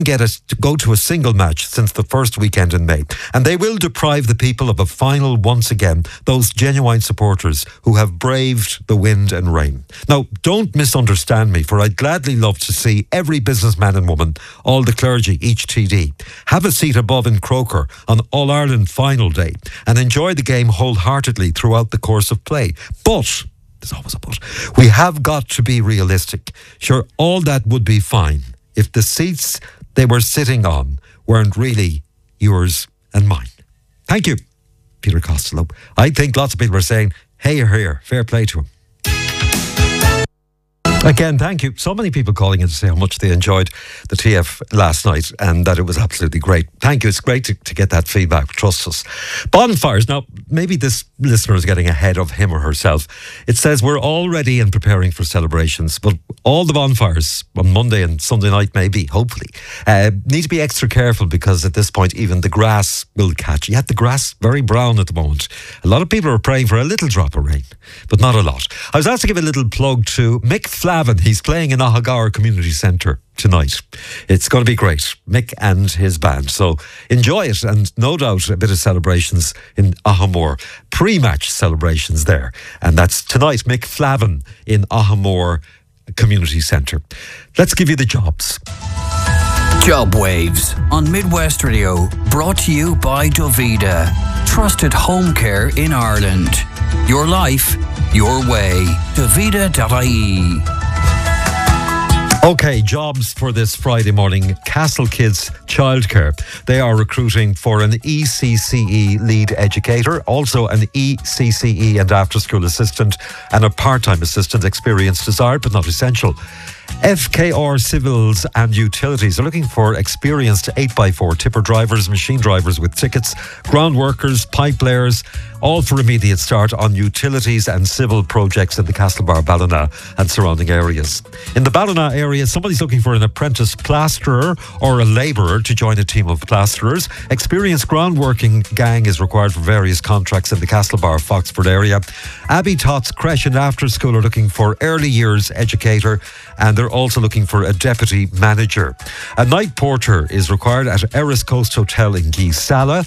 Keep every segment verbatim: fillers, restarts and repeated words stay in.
get us to go to a single match since the first weekend in May. And they will deprive the people of a final once again, those genuine supporters who have braved the wind and rain. Now, don't misunderstand me, for I'd gladly love to see every businessman and woman, all the clergy, each T D, have a seat above in Croker on All-Ireland final day and enjoy the game wholeheartedly throughout the course of play. But there's always a but. We have got to be realistic. Sure, all that would be fine if the seats they were sitting on weren't really yours and mine. Thank you, Peter Costello. I think lots of people are saying, hey, you're here. Fair play to him. Again, thank you. So many people calling in to say how much they enjoyed the T F last night and that it was absolutely great. Thank you. It's great to, to get that feedback. Trust us. Bonfires. Now, maybe this listener is getting ahead of him or herself. It says we're all ready and preparing for celebrations, but all the bonfires on Monday and Sunday night, maybe, hopefully, uh, need to be extra careful because at this point, even the grass will catch. Yet the grass, very brown at the moment. A lot of people are praying for a little drop of rain, but not a lot. I was asked to give a little plug to Mick Flavin. He's playing in Ahagar Community Centre tonight. It's going to be great. Mick and his band. So enjoy it, and no doubt a bit of celebrations in Ahamore. Pre-match celebrations there. And that's tonight, Mick Flavin in Ahamore Community Centre. Let's give you the jobs. Job Waves on Midwest Radio, brought to you by Dovida, trusted home care in Ireland. Your life, your way. Dovida dot I E. Okay, jobs for this Friday morning. Castle Kids Childcare. They are recruiting for an E C C E lead educator, also an E C C E and after-school assistant, and a part-time assistant. Experience desired but not essential. F K R Civils and Utilities are looking for experienced eight by four tipper drivers, machine drivers with tickets, ground workers, pipe layers, all for immediate start on utilities and civil projects in the Castlebar, Ballina and surrounding areas. In the Ballina area, somebody's looking for an apprentice plasterer or a labourer to join a team of plasterers. Experienced groundworking gang is required for various contracts in the Castlebar, Foxford area. Abbey Tots Creche and After School are looking for early years educator, and they're also looking for a deputy manager. A night porter is required at Eris Coast Hotel in Geesala.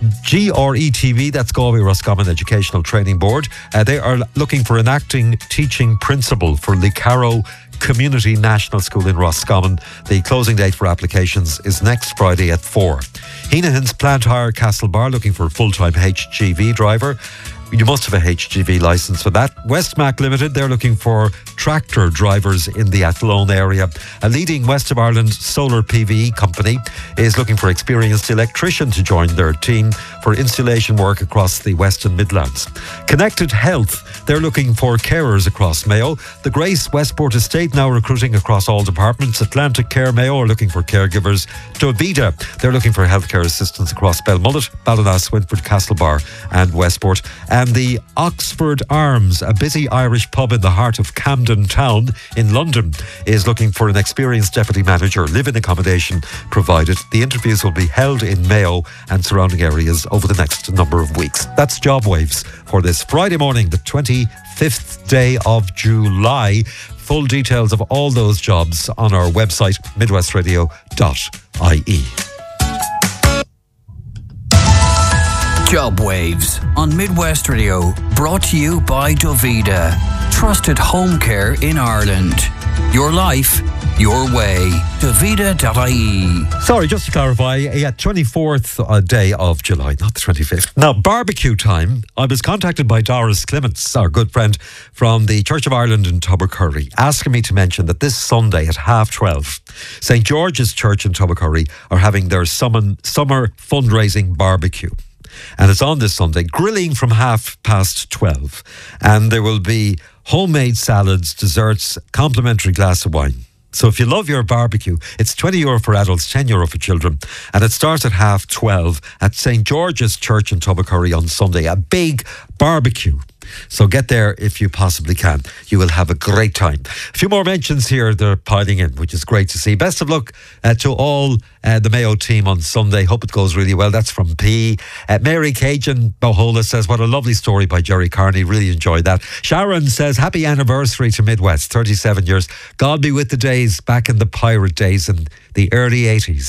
G R E T V, that's Galway Roscommon Educational Training Board. Uh, they are looking for an acting teaching principal for Licaro Community National School in Roscommon. The closing date for applications is next Friday at four. Heenahan's Plant Hire Castlebar looking for a full-time H G V driver. You must have a H G V licence for that. Westmac Limited, they're looking for tractor drivers in the Athlone area. A leading West of Ireland solar P V E company is looking for experienced electrician to join their team for installation work across the Western Midlands. Connected Health, they're looking for carers across Mayo. The Grace Westport Estate now recruiting across all departments. Atlantic Care Mayo are looking for caregivers. Dovida, they're looking for healthcare assistants across Belmullet, Ballina, Swinford, Castlebar and Westport. And the Oxford Arms, a busy Irish pub in the heart of Camden Town in London, is looking for an experienced deputy manager, live-in accommodation provided. The interviews will be held in Mayo and surrounding areas over the next number of weeks. That's Job Waves for this Friday morning, the twenty-fifth day of July. Full details of all those jobs on our website, midwest radio dot I E. Job Waves on Midwest Radio, brought to you by Dovida, trusted home care in Ireland. Your life, your way. Dovida dot I E. Sorry, just to clarify, yeah, twenty-fourth uh, day of July, not the twenty-fifth. Now, barbecue time. I was contacted by Doris Clements, our good friend from the Church of Ireland in Tubbercurry, asking me to mention that this Sunday at half twelve, Saint George's Church in Tubbercurry are having their summer, summer fundraising barbecue. And it's on this Sunday, grilling from half past twelve. And there will be homemade salads, desserts, complimentary glass of wine. So if you love your barbecue, it's twenty euro for adults, ten euro for children. And it starts at half twelve at Saint George's Church in Tubbercurry on Sunday. A big barbecue. So get there if you possibly can. You will have a great time. A few more mentions here, they're piling in, which is great to see. Best of luck uh, to all uh, the Mayo team on Sunday. Hope it goes really well. That's from P. Uh, Mary Cajun Bohola says, what a lovely story by Jerry Carney. Really enjoyed that. Sharon says, happy anniversary to Midwest, thirty-seven years. God be with the days back in the pirate days in the early eighties.